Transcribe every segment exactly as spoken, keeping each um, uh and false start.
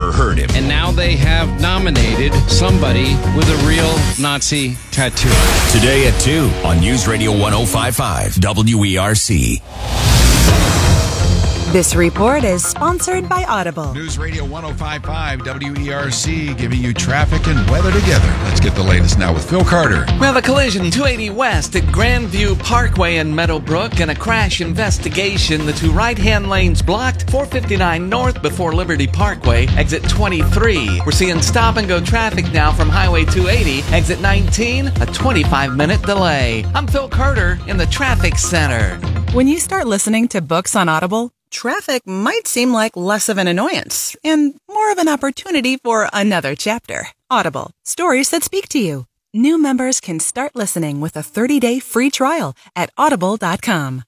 never heard him. And now they have nominated somebody with a real Nazi tattoo. Today at two on News Radio one oh five point five W E R C. This report is sponsored by Audible. News Radio one oh five point five W E R C, giving you traffic and weather together. Let's get the latest now with Phil Carter. We have a collision two eighty west at Grandview Parkway in Meadowbrook and a crash investigation. The two right-hand lanes blocked. four fifty-nine north before Liberty Parkway, exit twenty-three. We're seeing stop-and-go traffic now from Highway two eighty, exit nineteen, a twenty-five minute delay. I'm Phil Carter in the Traffic Center. When you start listening to books on Audible, traffic might seem like less of an annoyance and more of an opportunity for another chapter. Audible, stories that speak to you. New members can start listening with a thirty-day free trial at audible dot com.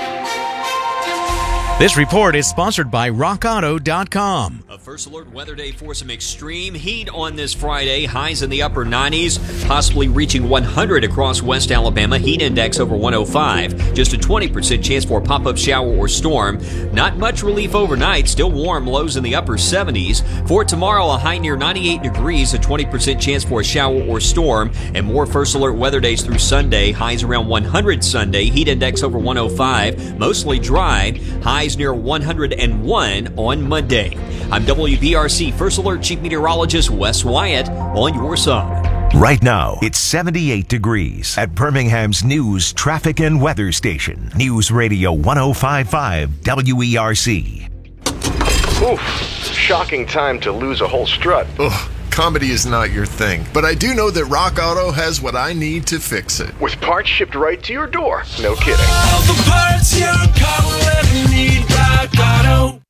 This report is sponsored by rock auto dot com. A first alert weather day for some extreme heat on this Friday. Highs in the upper nineties, possibly reaching one hundred across West Alabama. Heat index over one oh five. Just a twenty percent chance for a pop-up shower or storm. Not much relief overnight. Still warm. Lows in the upper seventies. For tomorrow, a high near ninety-eight degrees. A twenty percent chance for a shower or storm. And more first alert weather days through Sunday. Highs around one hundred Sunday. Heat index over one oh five. Mostly dry. Highs near one hundred one on Monday. I'm W B R C First Alert Chief Meteorologist Wes Wyatt on your side. Right now, it's seventy-eight degrees at Birmingham's news, traffic, and weather station. News Radio one oh five point five W E R C. Oof, shocking time to lose a whole strut. Ugh. Comedy is not your thing, but I do know that Rock Auto has what I need to fix it. With parts shipped right to your door. No kidding. All the parts your car will ever need, Rock Auto.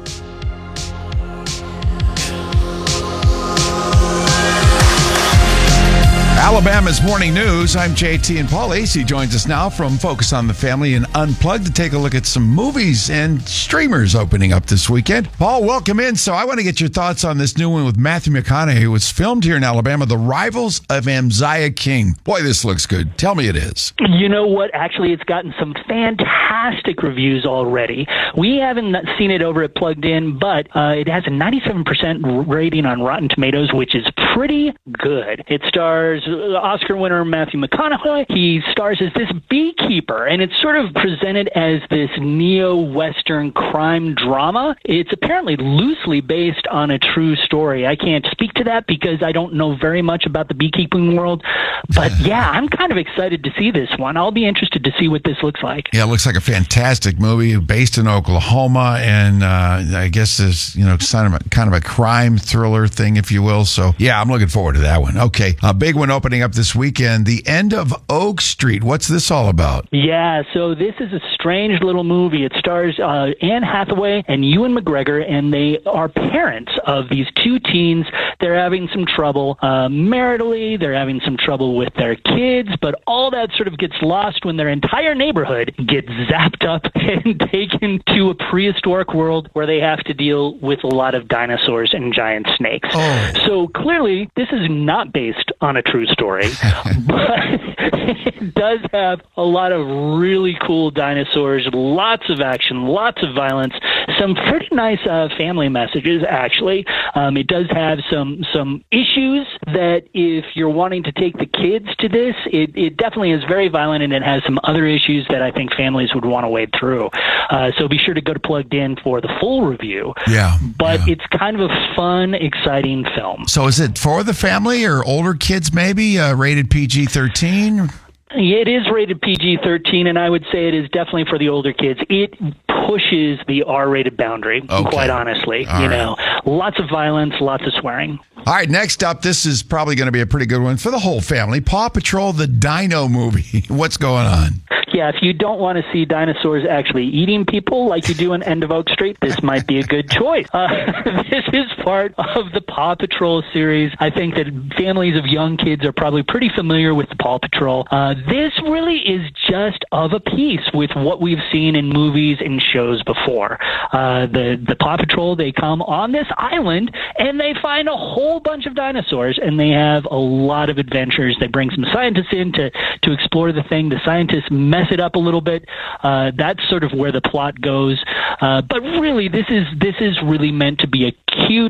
Alabama's Morning News. I'm J T, and Paul Asay joins us now from Focus on the Family and Unplugged to take a look at some movies and streamers opening up this weekend. Paul, welcome in. So I want to get your thoughts on this new one with Matthew McConaughey. It was filmed here in Alabama, The Rivals of Amaziah King. Boy, this looks good. Tell me it is. You know what? Actually, it's gotten some fantastic reviews already. We haven't seen it over at Plugged In, but uh, it has a ninety-seven percent rating on Rotten Tomatoes, which is pretty good. It stars Oscar winner Matthew McConaughey. He stars as this beekeeper, and it's sort of presented as this neo-Western crime drama. It's apparently loosely based on a true story. I can't speak to that because I don't know very much about the beekeeping world, but yeah, I'm kind of excited to see this one. I'll be interested to see what this looks like. Yeah, it looks like a fantastic movie based in Oklahoma, and uh, I guess there's, you know, kind of, a, kind of a crime thriller thing, if you will. So yeah, I'm looking forward to that one. Okay, a big one opening up this weekend, The End of Oak Street. What's this all about? Yeah, so this is a strange little movie. It stars uh, Anne Hathaway and Ewan McGregor, and they are parents of these two teens. They're having some trouble uh, maritally. They're having some trouble with their kids, but all that sort of gets lost when their entire neighborhood gets zapped up and taken to a prehistoric world where they have to deal with a lot of dinosaurs and giant snakes. Oh. So clearly, this is not based on a true story, but it does have a lot of really cool dinosaurs, lots of action, lots of violence, some pretty nice uh, family messages, actually. Um, it does have some some issues that if you're wanting to take the kids to this, it, it definitely is very violent, and it has some other issues that I think families would want to wade through. Uh, so be sure to go to Plugged In for the full review. Yeah. But yeah. it's kind of a fun, exciting film. So is it for the family or older kids maybe, uh, rated P G thirteen? It is rated P G thirteen, and I would say it is definitely for the older kids. It pushes the R-rated boundary, okay. quite honestly. All you right. know, lots of violence, lots of swearing. All right, next up, this is probably going to be a pretty good one for the whole family. Paw Patrol, the Dino movie. What's going on? Yeah, if you don't want to see dinosaurs actually eating people like you do in End of Oak Street, this might be a good choice. Uh, this is part of the Paw Patrol series. I think that families of young kids are probably pretty familiar with the Paw Patrol. Uh, this really is just of a piece with what we've seen in movies and shows before. Uh, the, the Paw Patrol, they come on this island and they find a whole bunch of dinosaurs, and they have a lot of adventures. They bring some scientists in to, to explore the thing. The scientists mess it up a little bit. Uh, that's sort of where the plot goes. Uh, but really, this is this is really meant to be a cute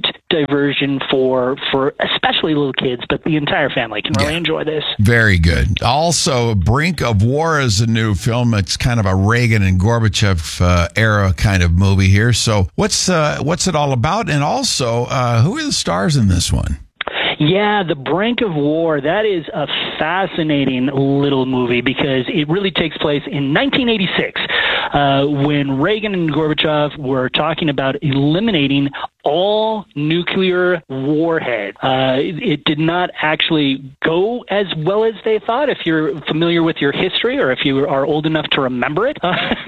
diversion for for especially little kids, but the entire family can really yeah. enjoy this. Very good. Also, Brink of War is a new film. It's kind of a Reagan and Gorbachev uh, era kind of movie here. So what's uh, what's it all about? And also, uh, who are the stars in this one? Yeah, The Brink of War, that is a fascinating little movie because it really takes place in nineteen eighty-six uh, when Reagan and Gorbachev were talking about eliminating all nuclear warhead. Uh, it, it did not actually go as well as they thought, if you're familiar with your history or if you are old enough to remember it.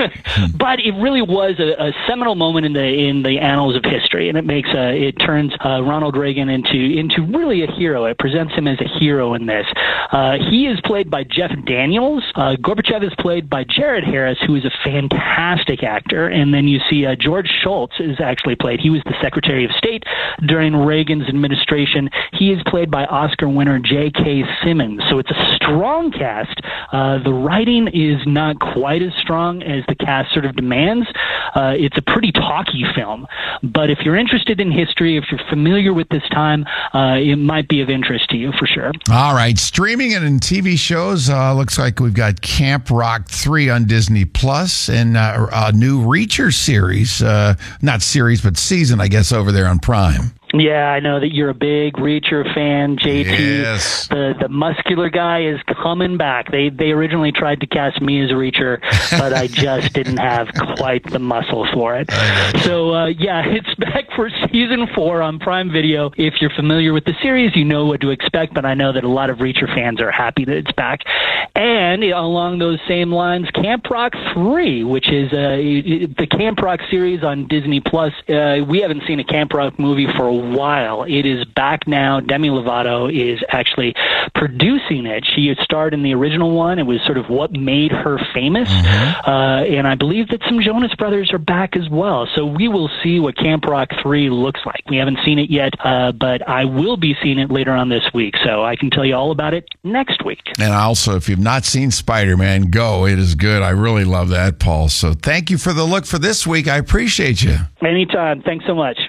But it really was a, a seminal moment in the in the annals of history, and it makes uh, it turns uh, Ronald Reagan into into really a hero. It presents him as a hero in this. Uh, he is played by Jeff Daniels. Uh, Gorbachev is played by Jared Harris, who is a fantastic actor. And then you see uh, George Shultz is actually played. He was the Secretary of State during Reagan's administration. He is played by Oscar winner J K. Simmons. So it's a strong cast. Uh, the writing is not quite as strong as the cast sort of demands. Uh, it's a pretty talky film. But if you're interested in history, if you're familiar with this time, uh, it might be of interest to you for sure. All right. Streaming and in T V shows, uh, looks like we've got Camp Rock three on Disney Plus and uh, a new Reacher series. Uh, not series, but season, I guess, over there on Prime. Yeah, I know that you're a big Reacher fan, J T. Yes. The the muscular guy is coming back. They they originally tried to cast me as a Reacher, but I just didn't have quite the muscle for it. So, uh, yeah, it's back for season four on Prime Video. If you're familiar with the series, you know what to expect, but I know that a lot of Reacher fans are happy that it's back. And along those same lines, Camp Rock three, which is uh, the Camp Rock series on Disney Plus. Uh, we haven't seen a Camp Rock movie for a while. It is back now. Demi Lovato is actually producing it. She had starred in the original one. It was sort of what made her famous. Mm-hmm. Uh, and I believe that some Jonas Brothers are back as well. So we will see what Camp Rock three looks like. We haven't seen it yet, uh, but I will be seeing it later on this week. So I can tell you all about it next week. And also, if you've not seen Spider-Man, go. It is good. I really love that, Paul. So thank you for the look for this week. I appreciate you. Anytime. Thanks so much.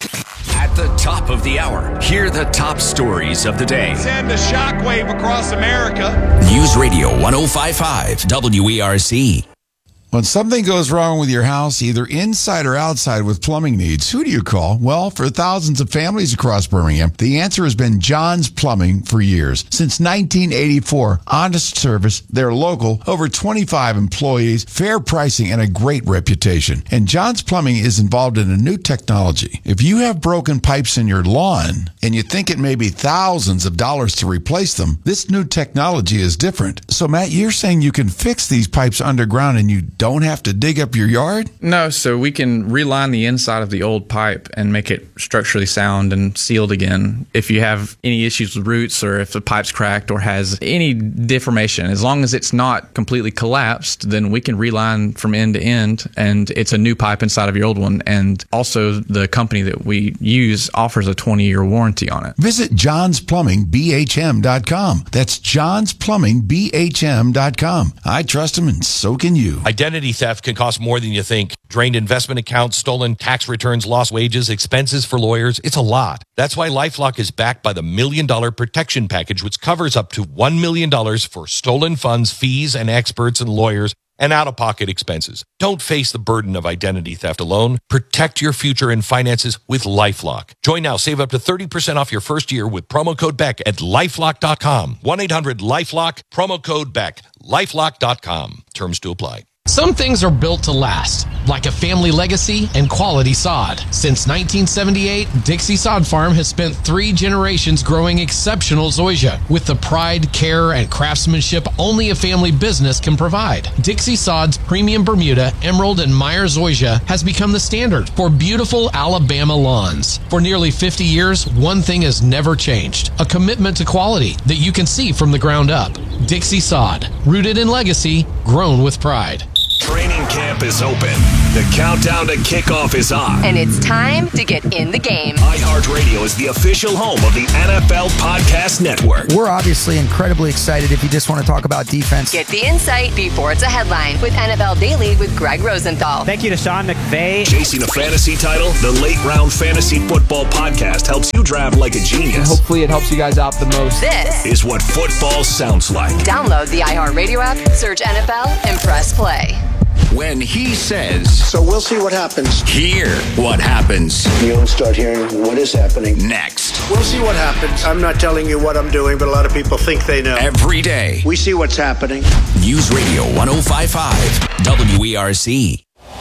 At the top of the hour, hear the top stories of the day. Send a shockwave across America. News Radio one oh five point five W E R C. When something goes wrong with your house, either inside or outside with plumbing needs, who do you call? Well, for thousands of families across Birmingham, the answer has been John's Plumbing for years. Since nineteen eighty-four, honest service, they're local, over twenty-five employees, fair pricing, and a great reputation. And John's Plumbing is involved in a new technology. If you have broken pipes in your lawn and you think it may be thousands of dollars to replace them, this new technology is different. So, Matt, you're saying you can fix these pipes underground and you don't don't have to dig up your yard? No, so we can reline the inside of the old pipe and make it structurally sound and sealed again. If you have any issues with roots or if the pipe's cracked or has any deformation, as long as it's not completely collapsed, then we can reline from end to end and it's a new pipe inside of your old one. And also the company that we use offers a twenty-year warranty on it. Visit johns plumbing b h m dot com. That's johns plumbing b h m dot com. I trust them and so can you. Identity theft can cost more than you think. Drained investment accounts, stolen tax returns, lost wages, expenses for lawyers. It's a lot. That's why LifeLock is backed by the Million Dollar Protection Package, which covers up to one million dollars for stolen funds, fees, and experts and lawyers, and out-of-pocket expenses. Don't face the burden of identity theft alone. Protect your future and finances with LifeLock. Join now. Save up to thirty percent off your first year with promo code Beck at lifelock dot com. one eight hundred lifelock, promo code Beck, lifelock dot com. Terms to apply. Some things are built to last, like a family legacy and quality sod. Since nineteen seventy-eight, Dixie Sod Farm has spent three generations growing exceptional zoysia with the pride, care, and craftsmanship only a family business can provide. Dixie Sod's premium Bermuda, Emerald, and Meyer zoysia has become the standard for beautiful Alabama lawns. For nearly fifty years, one thing has never changed: a commitment to quality that you can see from the ground up. Dixie Sod, rooted in legacy, grown with pride. Training camp is open. The countdown to kickoff is on. And it's time to get in the game. iHeartRadio is the official home of the N F L Podcast Network. We're obviously incredibly excited if you just want to talk about defense. Get the insight before it's a headline with N F L Daily with Greg Rosenthal. Thank you to Sean McVay. Chasing a fantasy title, the Late Round Fantasy Football Podcast helps you draft like a genius. And hopefully it helps you guys out the most. This is what football sounds like. Download the iHeartRadio app, search N F L, and press play. When he says, so we'll see what happens. Hear what happens. You'll start hearing what is happening. Next. We'll see what happens. I'm not telling you what I'm doing, but a lot of people think they know. Every day. We see what's happening. News Radio one oh five point five W E R C.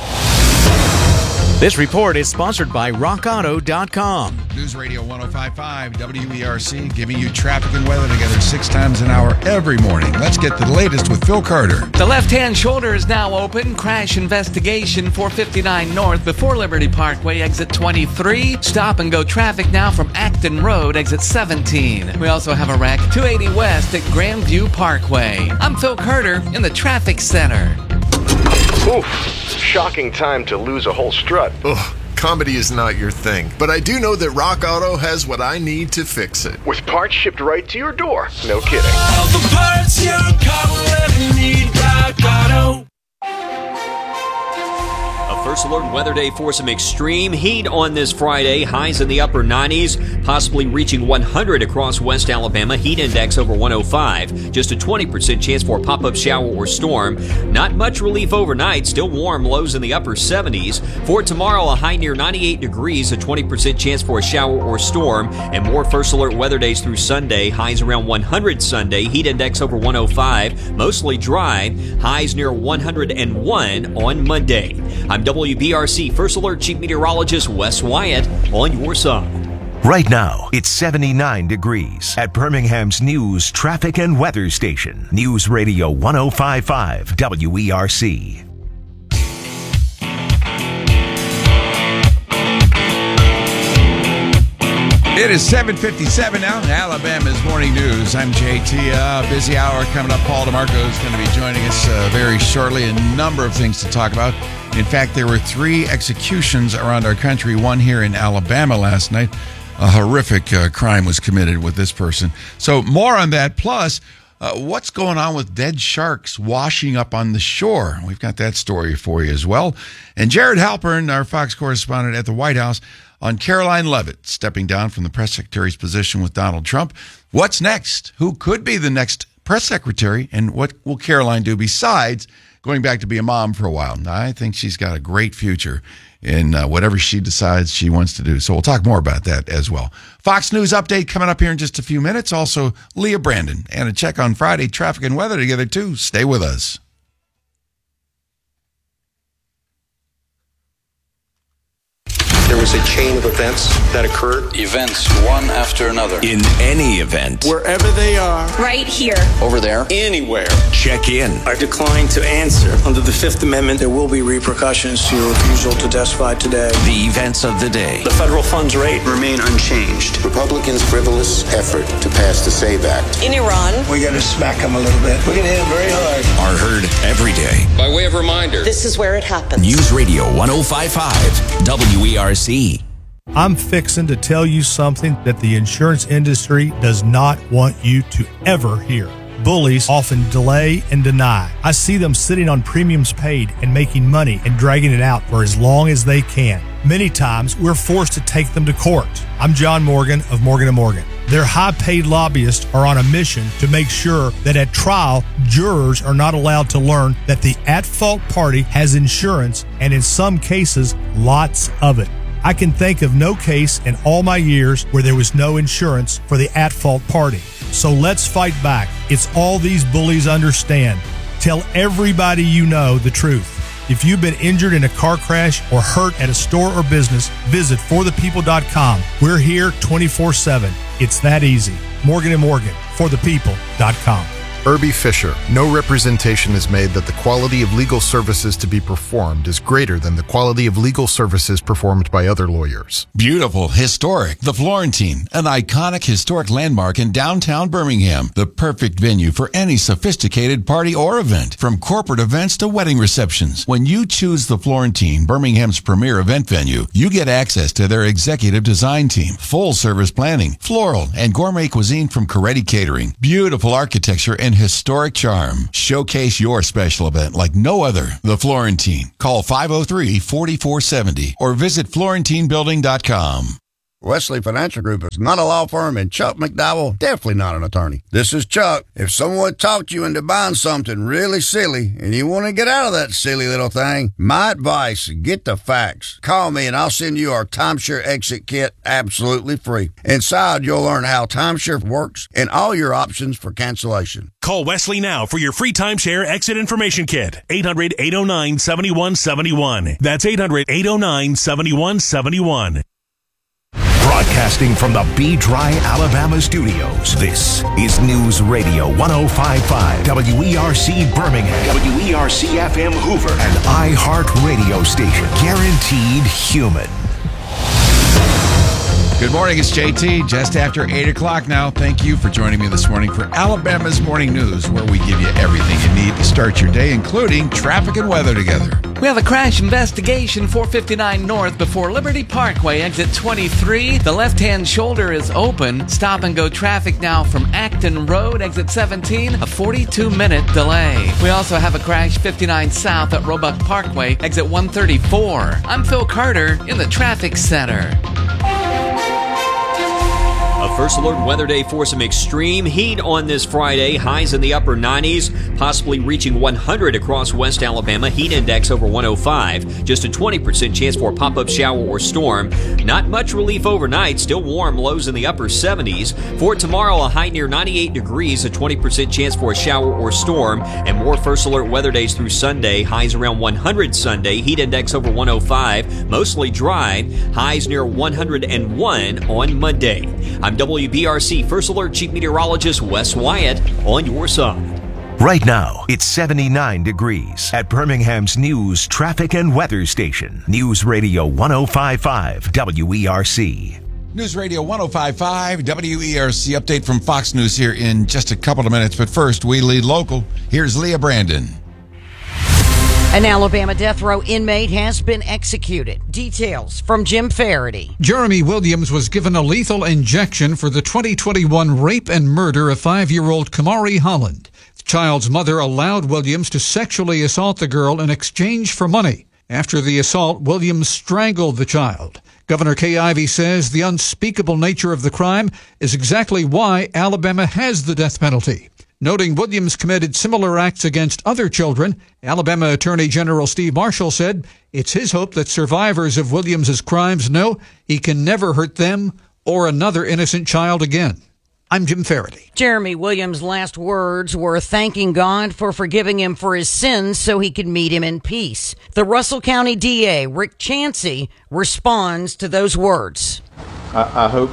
This report is sponsored by rock auto dot com. News Radio one oh five point five W E R C, giving you traffic and weather together six times an hour every morning. Let's get the latest with Phil Carter. The left-hand shoulder is now open. Crash investigation, four fifty-nine North before Liberty Parkway, exit twenty-three. Stop and go traffic now from Acton Road, exit seventeen. We also have a wreck, two eighty West at Grandview Parkway. I'm Phil Carter in the traffic center. Ooh, shocking time to lose a whole strut. Ugh, comedy is not your thing. But I do know that Rock Auto has what I need to fix it. With parts shipped right to your door. No kidding. All the parts your car will ever need, Rock Auto. A first alert weather day for some extreme heat on this Friday. Highs in the upper nineties, possibly reaching one hundred across West Alabama. Heat index over one oh five. Just a twenty percent chance for a pop-up shower or storm. Not much relief overnight. Still warm. Lows in the upper seventies. For tomorrow, a high near ninety-eight degrees. A twenty percent chance for a shower or storm. And more first alert weather days through Sunday. Highs around one hundred Sunday. Heat index over one oh five. Mostly dry. Highs near one hundred one on Monday. I'm W B R C First Alert Chief Meteorologist Wes Wyatt on your side. Right now, it's seventy-nine degrees at Birmingham's News, Traffic, and Weather Station. News Radio one oh five point five W E R C. It is seven fifty-seven now in Alabama's Morning News. I'm J T. Uh, busy hour coming up. Paul DeMarco is going to be joining us uh, very shortly. A number of things to talk about. In fact, there were three executions around our country, one here in Alabama last night. A horrific uh, crime was committed with this person. So more on that. Plus, uh, what's going on with dead sharks washing up on the shore? We've got that story for you as well. And Jared Halpern, our Fox correspondent at the White House, on Caroline Leavitt stepping down from the press secretary's position with Donald Trump. What's next? Who could be the next press secretary? And what will Caroline do besides going back to be a mom for a while? Now, I think she's got a great future in uh, whatever she decides she wants to do. So we'll talk more about that as well. Fox News update coming up here in just a few minutes. Also, Leah Brandon and a check on Friday traffic and weather together too. Stay with us. There was a chain of events that occurred. Events, one after another. In any event. Wherever they are. Right here. Over there. Anywhere. Check in. I decline to answer. Under the Fifth Amendment, there will be repercussions to your refusal to testify today. The events of the day. The federal funds rate remain unchanged. Republicans' frivolous effort to pass the SAVE Act. In Iran. We got to smack them a little bit. We're going to hit them very hard. Are heard every day. By way of reminder, This is where it happens. News Radio one oh five point five W E R C. I'm fixing to tell you something that the insurance industry does not want you to ever hear. Bullies often delay and deny. I see them sitting on premiums paid and making money and dragging it out for as long as they can. Many times, we're forced to take them to court. I'm John Morgan of Morgan and Morgan. Their high-paid lobbyists are on a mission to make sure that at trial, jurors are not allowed to learn that the at-fault party has insurance, and in some cases, lots of it. I can think of no case in all my years where there was no insurance for the at-fault party. So let's fight back. It's all these bullies understand. Tell everybody you know the truth. If you've been injured in a car crash or hurt at a store or business, visit for the people dot com. We're here twenty-four seven. It's that easy. Morgan and Morgan, for the people dot com. Irby Fisher. No representation is made that the quality of legal services to be performed is greater than the quality of legal services performed by other lawyers. Beautiful, historic. The Florentine, an iconic historic landmark in downtown Birmingham. The perfect venue for any sophisticated party or event, from corporate events to wedding receptions. When you choose the Florentine, Birmingham's premier event venue, you get access to their executive design team, full service planning, floral and gourmet cuisine from Coretti Catering, beautiful architecture and historic charm. Showcase your special event like no other. The Florentine. Call five oh three, four four seven oh or visit florentine building dot com. Wesley Financial Group is not a law firm, and Chuck McDowell, definitely not an attorney. This is Chuck. If someone talked you into buying something really silly and you want to get out of that silly little thing, my advice, get the facts. Call me and I'll send you our timeshare exit kit absolutely free. Inside, you'll learn how timeshare works and all your options for cancellation. Call Wesley now for your free timeshare exit information kit. eight hundred, eight oh nine, seven one seven one. That's eight hundred, eight oh nine, seven one seven one. Broadcasting from the B-Dry, Alabama studios, this is News Radio one oh five point five, W E R C Birmingham, W E R C F M Hoover, and iHeart Radio Station. Guaranteed human. Good morning, it's J T, just after eight o'clock now. Thank you for joining me this morning for Alabama's Morning News, where we give you everything you need to start your day, including traffic and weather together. We have a crash investigation, four fifty-nine North before Liberty Parkway, exit twenty-three. The left-hand shoulder is open. Stop and go traffic now from Acton Road, exit seventeen, a forty-two minute delay. We also have a crash fifty-nine South at Roebuck Parkway, exit one thirty-four. I'm Phil Carter in the traffic center. A first alert weather day for some extreme heat on this Friday. Highs in the upper nineties, possibly reaching one hundred across West Alabama. Heat index over one oh five. Just a twenty percent chance for a pop-up shower or storm. Not much relief overnight. Still warm. Lows in the upper seventies. For tomorrow, a high near ninety-eight degrees. A twenty percent chance for a shower or storm. And more first alert weather days through Sunday. Highs around one hundred Sunday. Heat index over one oh five. Mostly dry. Highs near one hundred one on Monday. I'm W B R C First Alert Chief Meteorologist Wes Wyatt on your side. Right now, it's seventy-nine degrees at Birmingham's News Traffic and Weather Station. News Radio one oh five point five W E R C. News Radio one oh five point five W E R C update from Fox News here in just a couple of minutes. But first, we lead local. Here's Leah Brandon. An Alabama death row inmate has been executed. Details from Jim Faraday. Jeremy Williams was given a lethal injection for the twenty twenty-one rape and murder of five-year-old Kamari Holland. The child's mother allowed Williams to sexually assault the girl in exchange for money. After the assault, Williams strangled the child. Governor Kay Ivey says the unspeakable nature of the crime is exactly why Alabama has the death penalty. Noting Williams committed similar acts against other children, Alabama Attorney General Steve Marshall said it's his hope that survivors of Williams's crimes know he can never hurt them or another innocent child again. I'm Jim Faraday. Jeremy Williams' last words were thanking God for forgiving him for his sins so he could meet him in peace. The Russell County D A, Rick Chancey, responds to those words. I, I hope,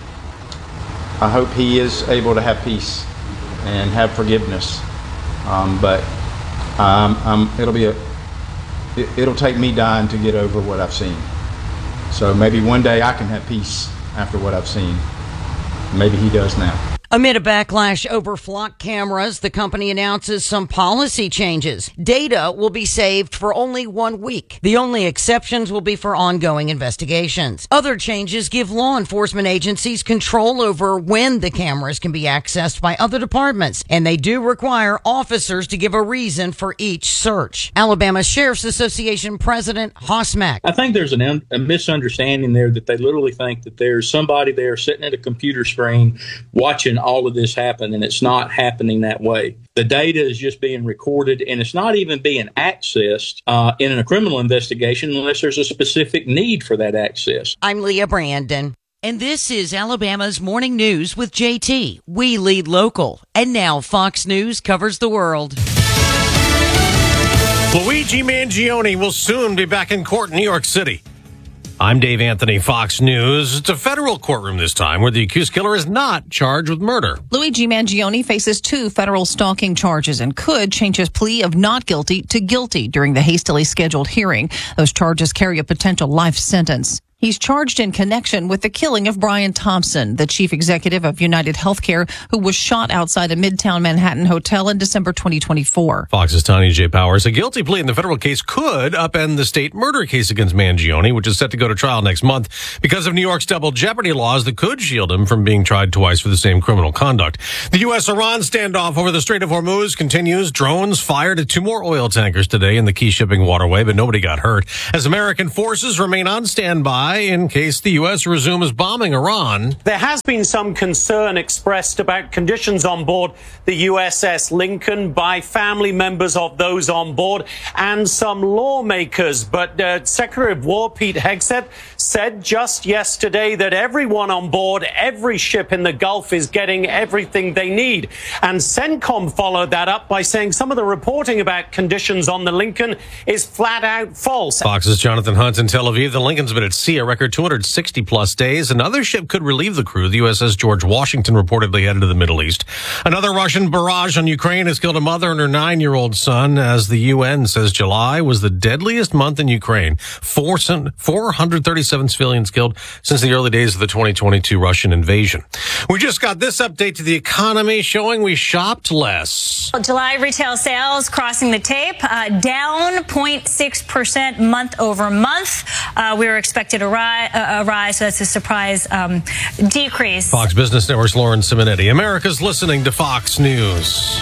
I hope he is able to have peace and have forgiveness, um, but um, um, it'll be a it, it'll take me dying to get over what I've seen. So maybe one day I can have peace after what I've seen. Maybe he does now. Amid a backlash over flock cameras, the company announces some policy changes. Data will be saved for only one week. The only exceptions will be for ongoing investigations. Other changes give law enforcement agencies control over when the cameras can be accessed by other departments, and they do require officers to give a reason for each search. Alabama Sheriff's Association President Hoss Mack. I think there's an, a misunderstanding there that they literally think that there's somebody there sitting at a computer screen watching all of this happen, and it's not happening that way. The data is just being recorded, and it's not even being accessed uh, in a criminal investigation unless there's a specific need for that access. I'm Leah Brandon. And this is Alabama's Morning News with J T. We lead local. And now Fox News covers the world. Luigi Mangione will soon be back in court in New York City. I'm Dave Anthony, Fox News. It's a federal courtroom this time where the accused killer is not charged with murder. Luigi Mangione faces two federal stalking charges and could change his plea of not guilty to guilty during the hastily scheduled hearing. Those charges carry a potential life sentence. He's charged in connection with the killing of Brian Thompson, the chief executive of United Healthcare, who was shot outside a Midtown Manhattan hotel in December twenty twenty-four. Fox's Tanya J. Powers. A guilty plea in the federal case could upend the state murder case against Mangione, which is set to go to trial next month because of New York's double jeopardy laws that could shield him from being tried twice for the same criminal conduct. The U S Iran standoff over the Strait of Hormuz continues. Drones fired at two more oil tankers today in the key shipping waterway, but nobody got hurt. As American forces remain on standby in case the U S resumes bombing Iran. There has been some concern expressed about conditions on board the U S S Lincoln by family members of those on board and some lawmakers. But uh, Secretary of War Pete Hegseth said just yesterday that everyone on board, every ship in the Gulf is getting everything they need. And CENTCOM followed that up by saying some of the reporting about conditions on the Lincoln is flat out false. Fox's Jonathan Hunt in Tel Aviv. The Lincoln's been at sea a record two hundred sixty plus days. Another ship could relieve the crew. The U S S George Washington reportedly headed to the Middle East. Another Russian barrage on Ukraine has killed a mother and her nine-year-old son, as the U N says July was the deadliest month in Ukraine. Four, four hundred thirty-seven civilians killed since the early days of the twenty twenty-two Russian invasion. We just got this update to the economy showing we shopped less. July retail sales crossing the tape, uh, down zero point six percent month over month. Uh, we were expected to rise, uh, rise, so that's a surprise um, decrease. Fox Business Network's Lauren Simonetti. America's listening to Fox News.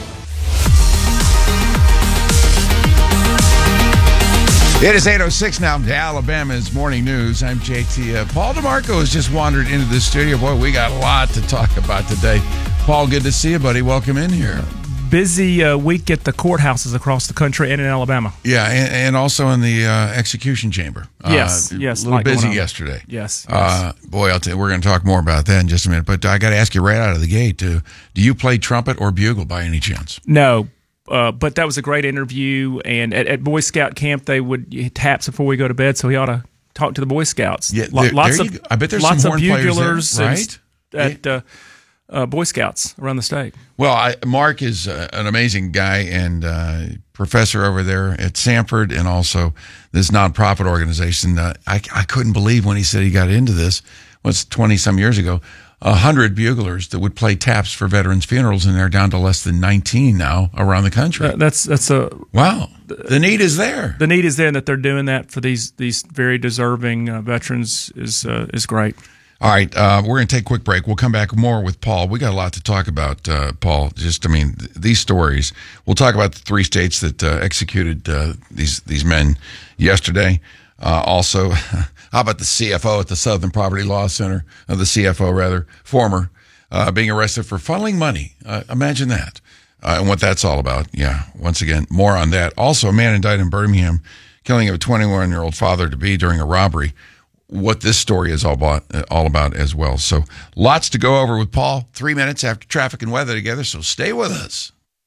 It is eight oh six now to Alabama's Morning News. I'm J T. Uh, Paul DeMarco has just wandered into the studio. Boy, we got a lot to talk about today. Paul, good to see you, buddy. Welcome in here. Busy uh, week at the courthouses across the country and in Alabama. Yeah, and, and also in the uh, execution chamber. Yes, uh, yes. A little like busy yesterday. Yes. yes. Uh, boy, I'll tell you, we're going to talk more about that in just a minute. But I got to ask you right out of the gate, uh, do you play trumpet or bugle by any chance? No. Uh, but that was a great interview, and at, at Boy Scout camp they would taps before we go to bed, so he ought to talk to the Boy Scouts. Yeah, there, lots there of you go. I bet there's lots some of horn players bugulars there, right? at uh, uh, Boy Scouts around the state. Well, I, Mark is uh, an amazing guy and uh, professor over there at Samford, and also this nonprofit organization. Uh, I, I couldn't believe when he said he got into this. Was twenty some years ago. A hundred buglers that would play taps for veterans' funerals, and they're down to less than nineteen now around the country. Uh, that's that's a wow. The need is there. The need is there, and that they're doing that for these these very deserving uh, veterans is uh, is great. All right, uh, we're going to take a quick break. We'll come back more with Paul. We got a lot to talk about, uh, Paul. Just, I mean, th- these stories. We'll talk about the three states that uh, executed uh, these these men yesterday. Uh, also, how about the C F O at the Southern Poverty Law Center, uh, the C F O rather, former, uh, being arrested for funneling money. Uh, imagine that. Uh, and what that's all about. Yeah, once again, more on that. Also, a man indicted in Birmingham, killing of a twenty-one-year-old father-to-be during a robbery. What this story is all about, uh, all about as well. So lots to go over with Paul. Three minutes after traffic and weather together, so stay with us.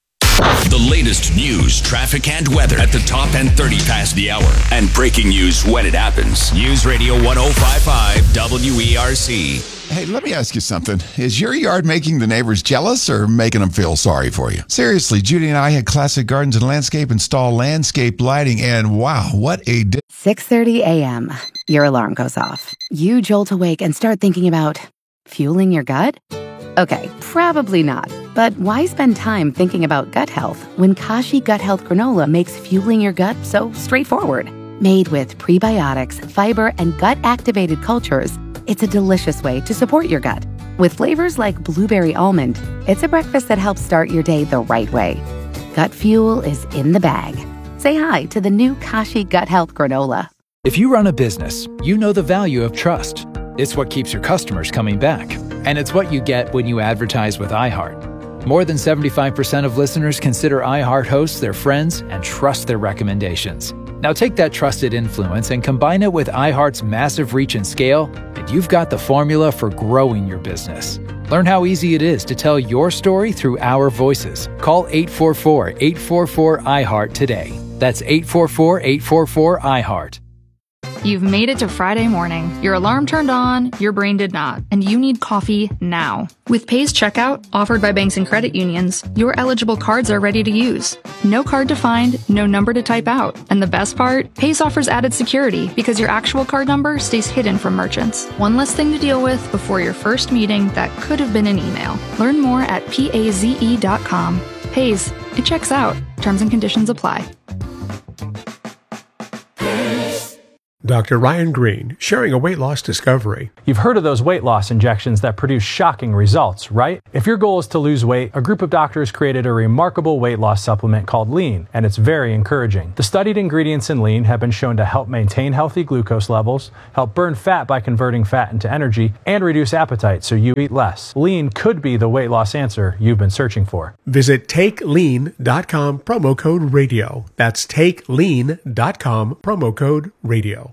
The latest news, traffic, and weather at the top and thirty past the hour. And breaking news when it happens. News Radio one oh five point five W E R C. Hey, let me ask you something. Is your yard making the neighbors jealous or making them feel sorry for you? Seriously, Judy and I had Classic Gardens and Landscape install landscape lighting, and wow, what a day. six thirty a.m. Your alarm goes off. You jolt awake and start thinking about fueling your gut? Okay, probably not. But why spend time thinking about gut health when Kashi Gut Health Granola makes fueling your gut so straightforward? Made with prebiotics, fiber, and gut-activated cultures, it's a delicious way to support your gut. With flavors like blueberry almond, it's a breakfast that helps start your day the right way. Gut fuel is in the bag. Say hi to the new Kashi Gut Health Granola. If you run a business, you know the value of trust. It's what keeps your customers coming back. And it's what you get when you advertise with iHeart. More than seventy-five percent of listeners consider iHeart hosts their friends and trust their recommendations. Now take that trusted influence and combine it with iHeart's massive reach and scale, and you've got the formula for growing your business. Learn how easy it is to tell your story through our voices. Call eight four four, eight four four, I HEART today. That's eight four four, eight four four, I HEART. You've made it to Friday morning. Your alarm turned on, your brain did not, and you need coffee now. With Pay's checkout, offered by banks and credit unions, your eligible cards are ready to use. No card to find, no number to type out. And the best part? Pay's offers added security because your actual card number stays hidden from merchants. One less thing to deal with before your first meeting that could have been an email. Learn more at paze dot com. Pay's, it checks out. Terms and conditions apply. Doctor Ryan Green, sharing a weight loss discovery. You've heard of those weight loss injections that produce shocking results, right? If your goal is to lose weight, a group of doctors created a remarkable weight loss supplement called Lean, and it's very encouraging. The studied ingredients in Lean have been shown to help maintain healthy glucose levels, help burn fat by converting fat into energy, and reduce appetite so you eat less. Lean could be the weight loss answer you've been searching for. Visit take lean dot com, promo code radio. That's take lean dot com, promo code radio.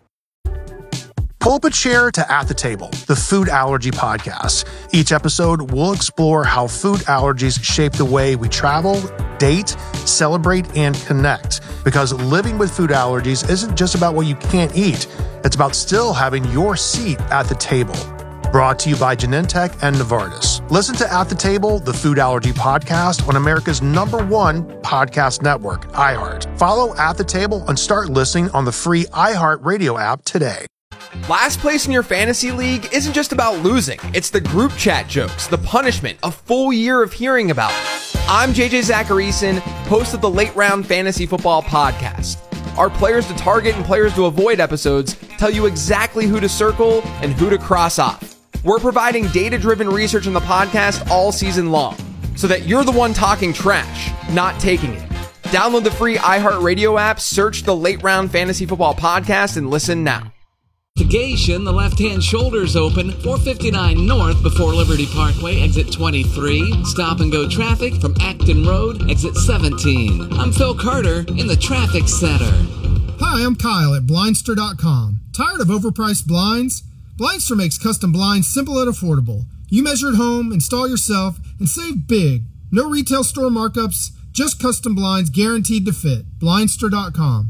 Pull up a chair to At the Table, the food allergy podcast. Each episode, we'll explore how food allergies shape the way we travel, date, celebrate, and connect. Because living with food allergies isn't just about what you can't eat. It's about still having your seat at the table. Brought to you by Genentech and Novartis. Listen to At the Table, the food allergy podcast on America's number one podcast network, iHeart. Follow At the Table and start listening on the free iHeart Radio app today. Last place in your fantasy league isn't just about losing. It's the group chat jokes, the punishment, a full year of hearing about it. I'm J J Zacharyson, host of the Late Round Fantasy Football Podcast. Our players to target and players to avoid episodes tell you exactly who to circle and who to cross off. We're providing data-driven research on the podcast all season long, so that you're the one talking trash, not taking it. Download the free iHeartRadio app, search the Late Round Fantasy Football Podcast, and listen now. Investigation, the left-hand shoulder's open, four fifty-nine north before Liberty Parkway, exit twenty-three. Stop and go traffic from Acton Road, exit seventeen. I'm Phil Carter in the Traffic Center. Hi, I'm Kyle at Blindster dot com. Tired of overpriced blinds? Blindster makes custom blinds simple and affordable. You measure at home, install yourself, and save big. No retail store markups, just custom blinds guaranteed to fit. Blindster dot com.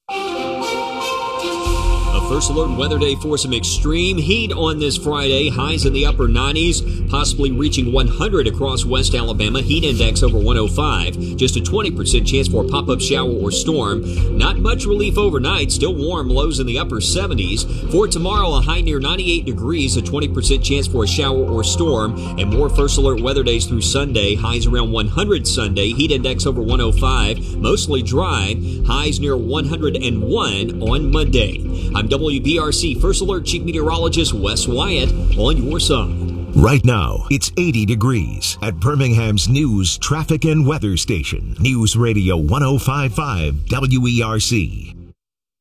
A first alert weather day for some extreme heat on this Friday. Highs in the upper nineties, possibly reaching one hundred across West Alabama. Heat index over one oh five. Just a twenty percent chance for a pop-up shower or storm. Not much relief overnight. Still warm. Lows in the upper seventies. For tomorrow, a high near ninety-eight degrees. A twenty percent chance for a shower or storm. And more first alert weather days through Sunday. Highs around one hundred Sunday. Heat index over one oh five. Mostly dry. Highs near one hundred one on Monday. I'm W B R C First Alert Chief Meteorologist Wes Wyatt on your side. Right now, it's eighty degrees at Birmingham's news, traffic, and weather station. News Radio one oh five point five W E R C.